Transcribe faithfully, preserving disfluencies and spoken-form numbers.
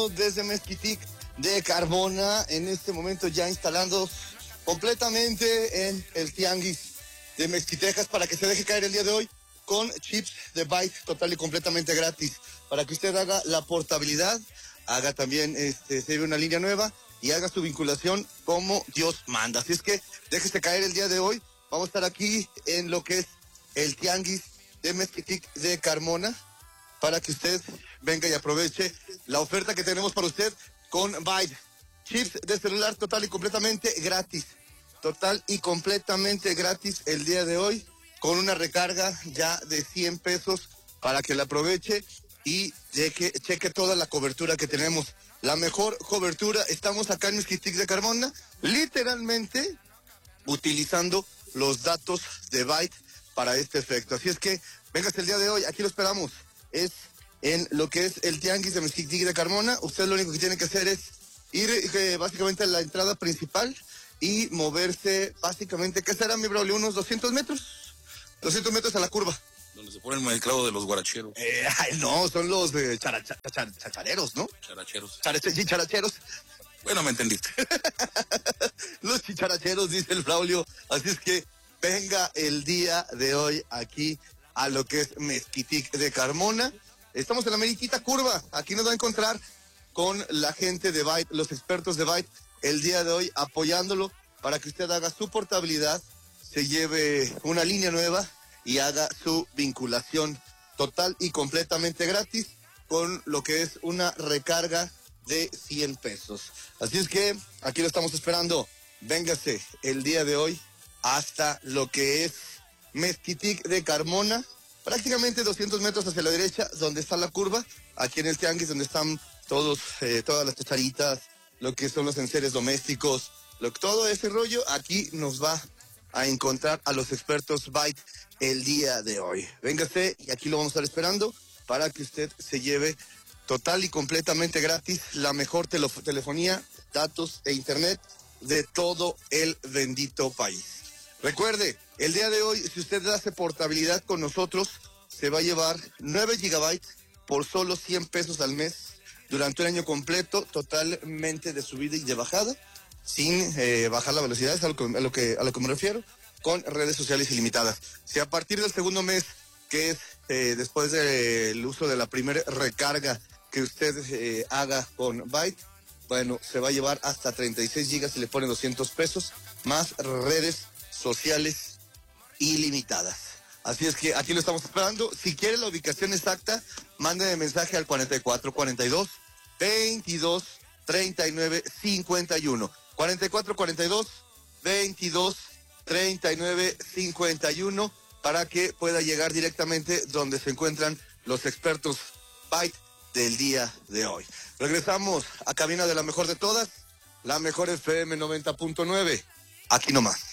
desde Mezquitic de Carmona, en este momento ya instalando completamente en el tianguis de Mezquitejas para que se deje caer el día de hoy con chips de Byte total y completamente gratis, para que usted haga la portabilidad, haga también, este, se lleve una línea nueva y haga su vinculación como Dios manda. Así es que déjese caer el día de hoy. Vamos a estar aquí en lo que es el tianguis de Mezquitic de Carmona para que usted venga y aproveche la oferta que tenemos para usted con Byte. Chips de celular total y completamente gratis. Total y completamente gratis el día de hoy, con una recarga ya de cien pesos para que la aproveche y cheque, cheque toda la cobertura que tenemos. La mejor cobertura, estamos acá en Mezquitic de Carmona, literalmente utilizando los datos de Byte para este efecto. Así es que, vengas el día de hoy, aquí lo esperamos. Es en lo que es el tianguis de Mezquitic de Carmona. Usted lo único que tiene que hacer es ir eh, básicamente a la entrada principal y moverse básicamente, ¿qué será, mi Braulio? ¿Unos doscientos metros? doscientos metros a la curva. Donde se pone el clavo de los guaracheros. Eh, ay, no, son los eh, chara, chara, chara, chachareros, ¿no? Characheros. Chara, chicharacheros. Bueno, me entendiste. Los chicharacheros, dice el Braulio. Así es que venga el día de hoy aquí a lo que es Mezquitic de Carmona. Estamos en la meritita curva. Aquí nos va a encontrar con la gente de Byte, los expertos de Byte, el día de hoy apoyándolo para que usted haga su portabilidad, se lleve una línea nueva y haga su vinculación total y completamente gratis con lo que es una recarga de cien pesos. Así es que aquí lo estamos esperando. Véngase el día de hoy hasta lo que es Mezquitic de Carmona, prácticamente doscientos metros hacia la derecha, donde está la curva, aquí en el tianguis, donde están todos, eh, todas las chacharitas, lo que son los enseres domésticos, lo, todo ese rollo, aquí nos va a encontrar a los expertos Byte el día de hoy. Véngase y aquí lo vamos a estar esperando para que usted se lleve total y completamente gratis la mejor tele- telefonía, datos e internet de todo el bendito país. Recuerde, el día de hoy, si usted hace portabilidad con nosotros, se va a llevar nueve gigabytes por solo cien pesos al mes durante un año completo, totalmente de subida y de bajada, sin eh, bajar la velocidad, es a lo, que, a, lo que, a lo que me refiero, con redes sociales ilimitadas. Si a partir del segundo mes, que es eh, después del uso de la primera recarga que usted eh, haga con Byte, bueno, se va a llevar hasta treinta y seis gigas y le pone doscientos pesos, más redes sociales ilimitadas. Así es que aquí lo estamos esperando. Si quiere la ubicación exacta, mándeme mensaje al cuarenta y cuatro cuarenta y dos veintidós treinta y nueve cincuenta y uno. cuarenta y cuatro cuarenta y dos veintidós treinta y nueve cincuenta y uno para que pueda llegar directamente donde se encuentran los expertos Byte del día de hoy. Regresamos a cabina de la mejor de todas, la mejor F M noventa punto nueve. Aquí nomás.